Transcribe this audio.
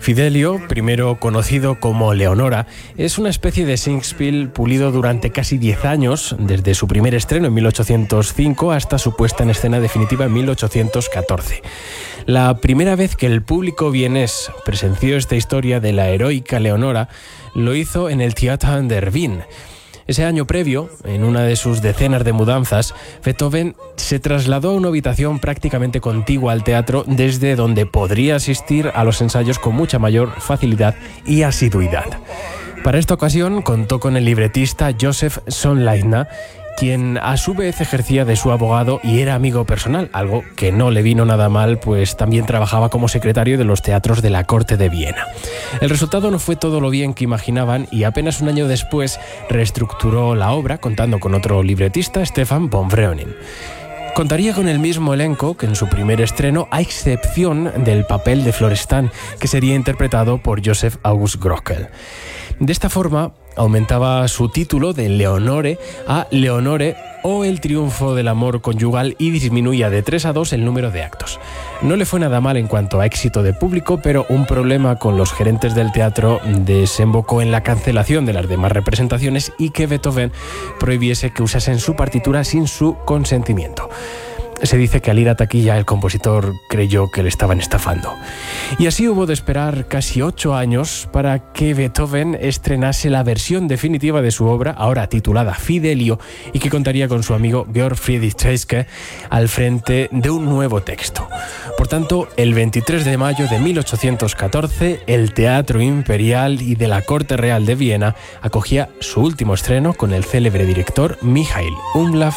Fidelio, primero conocido como Leonora, es una especie de Singspiel pulido durante casi 10 años, desde su primer estreno en 1805 hasta su puesta en escena definitiva en 1814. La primera vez que el público vienés presenció esta historia de la heroica Leonora lo hizo en el Theater der Wien. Ese año previo, en una de sus decenas de mudanzas, Beethoven se trasladó a una habitación prácticamente contigua al teatro, desde donde podría asistir a los ensayos con mucha mayor facilidad y asiduidad. Para esta ocasión contó con el libretista Joseph Sonnleithner, quien a su vez ejercía de su abogado y era amigo personal, algo que no le vino nada mal, pues también trabajaba como secretario de los teatros de la corte de Viena. El resultado no fue todo lo bien que imaginaban y apenas un año después reestructuró la obra contando con otro libretista, Stefan von Breuning. Contaría con el mismo elenco que en su primer estreno, a excepción del papel de Florestan, que sería interpretado por Joseph August Groekel. De esta forma, aumentaba su título de Leonore a Leonore o el triunfo del amor conyugal y disminuía de 3 a 2 el número de actos. No le fue nada mal en cuanto a éxito de público, pero un problema con los gerentes del teatro desembocó en la cancelación de las demás representaciones y que Beethoven prohibiese que usasen su partitura sin su consentimiento. Se dice que al ir a taquilla el compositor creyó que le estaban estafando. Y así hubo de esperar casi 8 años para que Beethoven estrenase la versión definitiva de su obra, ahora titulada Fidelio, y que contaría con su amigo Georg Friedrich Treitschke al frente de un nuevo texto. Por tanto, el 23 de mayo de 1814, el Teatro Imperial y de la Corte Real de Viena acogía su último estreno con el célebre director Michael Umlauf